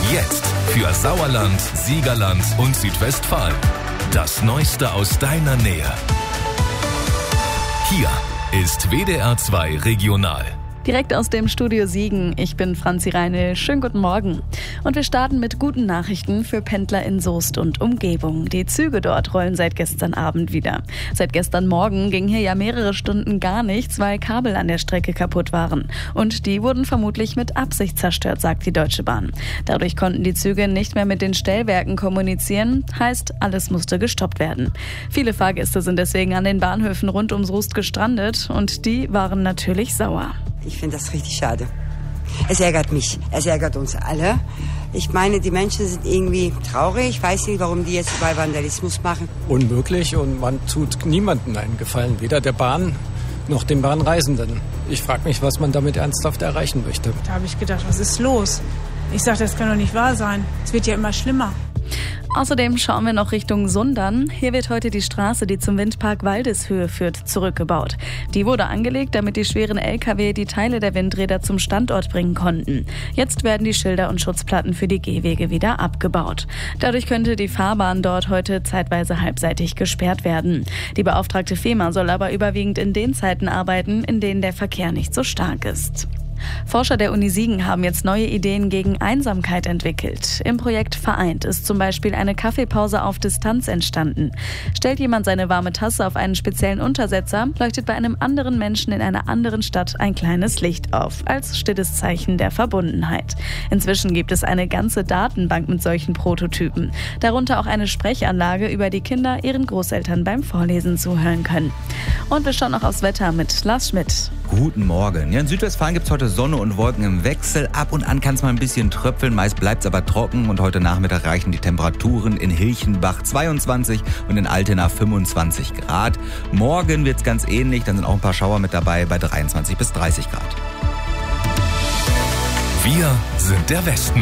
Jetzt für Sauerland, Siegerland und Südwestfalen. Das Neueste aus deiner Nähe. Hier ist WDR 2 Regional. Direkt aus dem Studio Siegen. Ich bin Franzi Reinl. Schönen guten Morgen. Und wir starten mit guten Nachrichten für Pendler in Soest und Umgebung. Die Züge dort rollen seit gestern Abend wieder. Seit gestern Morgen ging hier ja mehrere Stunden gar nichts, weil Kabel an der Strecke kaputt waren. Und die wurden vermutlich mit Absicht zerstört, sagt die Deutsche Bahn. Dadurch konnten die Züge nicht mehr mit den Stellwerken kommunizieren. Heißt, alles musste gestoppt werden. Viele Fahrgäste sind deswegen an den Bahnhöfen rund um Soest gestrandet. Und die waren natürlich sauer. Ich finde das richtig schade. Es ärgert mich. Es ärgert uns alle. Ich meine, die Menschen sind irgendwie traurig. Ich weiß nicht, warum die jetzt überall Vandalismus machen. Unmöglich und man tut niemandem einen Gefallen. Weder der Bahn noch den Bahnreisenden. Ich frage mich, was man damit ernsthaft erreichen möchte. Da habe ich gedacht, was ist los? Ich sage, das kann doch nicht wahr sein. Es wird ja immer schlimmer. Außerdem schauen wir noch Richtung Sundern. Hier wird heute die Straße, die zum Windpark Waldeshöhe führt, zurückgebaut. Die wurde angelegt, damit die schweren LKW die Teile der Windräder zum Standort bringen konnten. Jetzt werden die Schilder und Schutzplatten für die Gehwege wieder abgebaut. Dadurch könnte die Fahrbahn dort heute zeitweise halbseitig gesperrt werden. Die beauftragte FEMA soll aber überwiegend in den Zeiten arbeiten, in denen der Verkehr nicht so stark ist. Forscher der Uni Siegen haben jetzt neue Ideen gegen Einsamkeit entwickelt. Im Projekt Vereint ist zum Beispiel eine Kaffeepause auf Distanz entstanden. Stellt jemand seine warme Tasse auf einen speziellen Untersetzer, leuchtet bei einem anderen Menschen in einer anderen Stadt ein kleines Licht auf, als stilles Zeichen der Verbundenheit. Inzwischen gibt es eine ganze Datenbank mit solchen Prototypen. Darunter auch eine Sprechanlage, über die Kinder ihren Großeltern beim Vorlesen zuhören können. Und wir schauen noch aufs Wetter mit Lars Schmidt. Guten Morgen. Ja, in Südwestfalen gibt es heute Sonne und Wolken im Wechsel. Ab und an kann es mal ein bisschen tröpfeln, meist bleibt es aber trocken. Und heute Nachmittag reichen die Temperaturen in Hilchenbach 22 und in Altena 25 Grad. Morgen wird es ganz ähnlich, dann sind auch ein paar Schauer mit dabei bei 23 bis 30 Grad. Wir sind der Westen.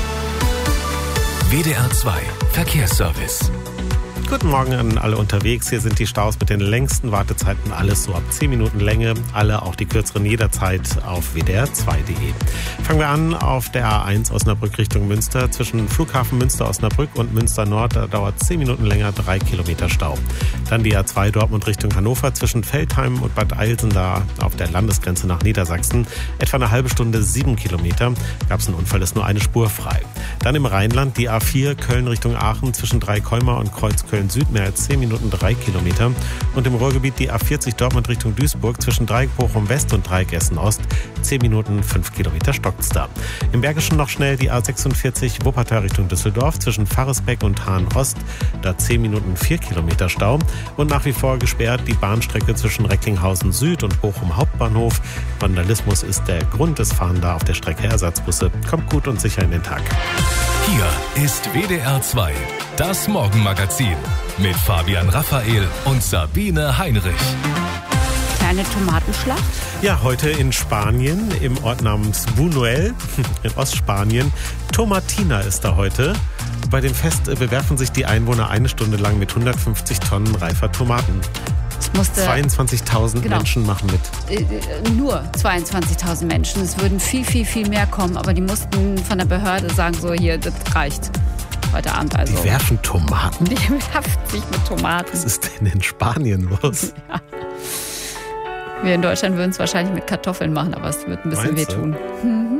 WDR 2 Verkehrsservice. Guten Morgen an alle unterwegs. Hier sind die Staus mit den längsten Wartezeiten. Alles so ab 10 Minuten Länge. Alle, auch die kürzeren, jederzeit auf wdr2.de. Fangen wir an auf der A1 Osnabrück Richtung Münster. Zwischen Flughafen Münster-Osnabrück und Münster Nord. Da dauert 10 Minuten länger, 3 Kilometer Stau. Dann die A2 Dortmund Richtung Hannover. Zwischen Veltheim und Bad Eilsen, da auf der Landesgrenze nach Niedersachsen. Etwa eine halbe Stunde, 7 Kilometer. Gab es einen Unfall, ist nur eine Spur frei. Dann im Rheinland die A4 Köln Richtung Aachen. Zwischen Dreikolmar und Kreuzköln Süd mehr als 10 Minuten 3 Kilometer. Und im Ruhrgebiet die A40 Dortmund Richtung Duisburg zwischen Dreieck Bochum West und Dreieck Essen Ost 10 Minuten 5 Kilometer stockt's da. Im Bergischen noch schnell die A46 Wuppertal Richtung Düsseldorf zwischen Pfarresbeck und Hahn Ost. Da 10 Minuten 4 Kilometer Stau. Und nach wie vor gesperrt die Bahnstrecke zwischen Recklinghausen Süd und Bochum Hauptbahnhof. Vandalismus ist der Grund des Fahren da auf der Strecke. Ersatzbusse. Kommt gut und sicher in den Tag. Hier ist WDR 2, das Morgenmagazin mit Fabian Raphael und Sabine Heinrich. Kleine Tomatenschlacht? Ja, heute in Spanien, im Ort namens Buñuel, in Ostspanien. Tomatina ist da heute. Bei dem Fest bewerfen sich die Einwohner eine Stunde lang mit 150 Tonnen reifer Tomaten. 22.000 Menschen machen mit. Nur 22.000 Menschen. Es würden viel, viel, viel mehr kommen, aber die mussten von der Behörde sagen, so hier, das reicht. Heute Abend also. Die werfen Tomaten? Die werfen sich mit Tomaten. Was ist denn in Spanien los? Ja. Wir in Deutschland würden es wahrscheinlich mit Kartoffeln machen, aber es wird ein bisschen wehtun.